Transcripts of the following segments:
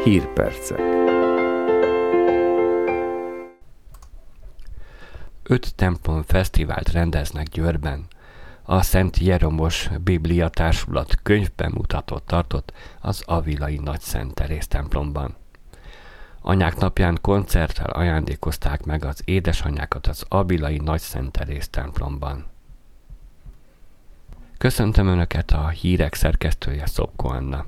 Hírpercek. 5 templom fesztivált rendeznek Győrben. A Szent Jeromos Biblia Társulat könyvbemutatót tartott az avilai Nagy Szent Teréz templomban. Anyák napján koncerttel ajándékozták meg az édesanyákat az avilai Nagy Szent Teréz templomban. Köszöntöm Önöket, a hírek szerkesztője Szopko Anna.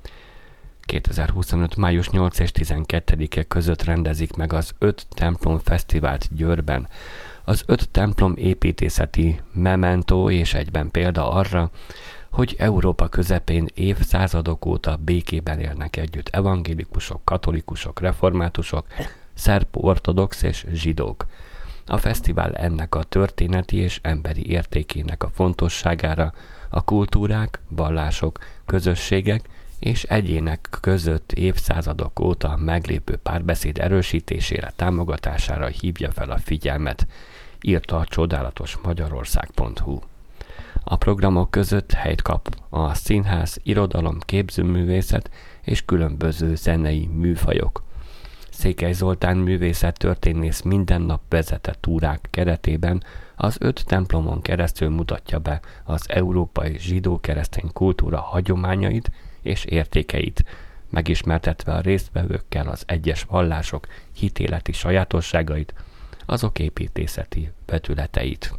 2025. május 8 és 12-e között rendezik meg az 5 templom fesztivált Győrben. Az 5 templom építészeti memento és egyben példa arra, hogy Európa közepén évszázadok óta békében élnek együtt evangélikusok, katolikusok, reformátusok, szerb-ortodox és zsidók. A fesztivál ennek a történeti és emberi értékének a fontosságára, a kultúrák, vallások, közösségek és egyének között évszázadok óta meglévő párbeszéd erősítésére, támogatására hívja fel a figyelmet, írta a csodálatos Magyarország.hu. A programok között helyt kap a színház, irodalom, képzőművészet és különböző zenei műfajok. Székely Zoltán művészettörténész minden nap vezetett túrák keretében az 5 templomon keresztül mutatja be az európai zsidó-keresztény kultúra hagyományait és értékeit, megismertetve a résztvevőkkel az egyes vallások hitéleti sajátosságait, azok építészeti vetületeit.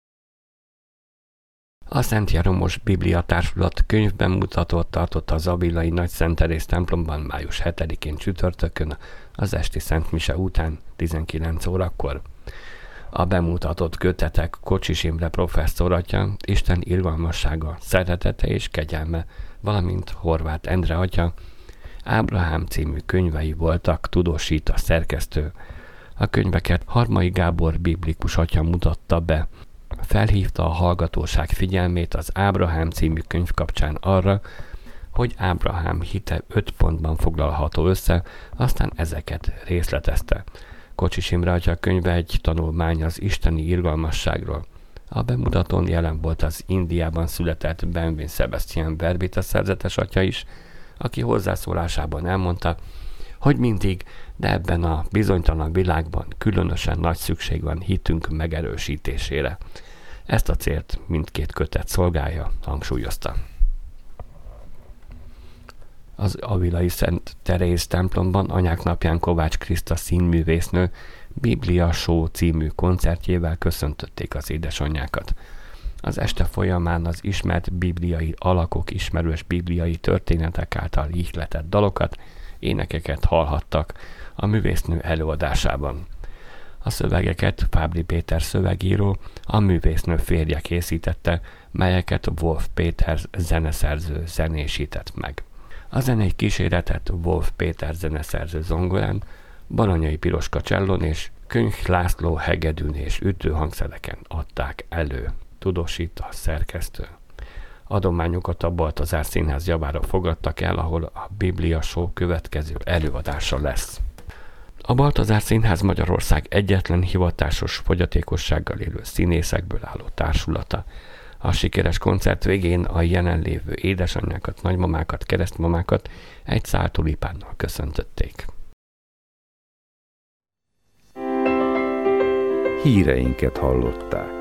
A Szent Jeromos Biblia Társulat könyvbemutatót tartott az avilai Nagy Szent Teréz templomban május 7-én csütörtökön az esti Szent Mise után 19 órakor. A bemutatott kötetek Kocsis Imre professzor atya, Isten irgalmassága, szeretete és kegyelme, valamint Horváth Endre atya, Ábrahám című könyvei voltak, tudósít a szerkesztő. A könyveket Harmai Gábor biblikus atya mutatta be. Felhívta a hallgatóság figyelmét az Ábrahám című könyv kapcsán arra, hogy Ábrahám hite 5 pontban foglalható össze, aztán ezeket részletezte. Kocsis Imre atya könyve egy tanulmány az isteni irgalmasságról. A bemutatón jelen volt az Indiában született Benvin Sebastian Verbita szerzetes atya is, aki hozzászólásában elmondta, hogy mindig, de ebben a bizonytalan világban különösen nagy szükség van hitünk megerősítésére. Ezt a célt mindkét kötet szolgálja, hangsúlyozta. Az avilai Szent Teréz templomban Anyák napján Kovács Kriszta színművésznő Biblia Show című koncertjével köszöntötték az édesanyjákat. Az este folyamán az ismert bibliai alakok ismerős bibliai történetek által ihletett dalokat, énekeket hallhattak a művésznő előadásában. A szövegeket Fábri Péter szövegíró, a művésznő férje készítette, melyeket Wolf Péter zeneszerző zenésített meg. A zenei kíséretet Wolf Péter zeneszerző zongorán, Baranyai Piroska csellón és Könyv László hegedűn és ütőhangszereken adták elő, tudósít a szerkesztő. Adományokat a Baltazár Színház javára fogadtak el, ahol a Biblia Show következő előadása lesz. A Baltazár Színház Magyarország egyetlen hivatásos fogyatékossággal élő színészekből álló társulata. A sikeres koncert végén a jelenlévő édesanyákat, nagymamákat, keresztmamákat egy szál tulipánnal köszöntötték. Híreinket hallották.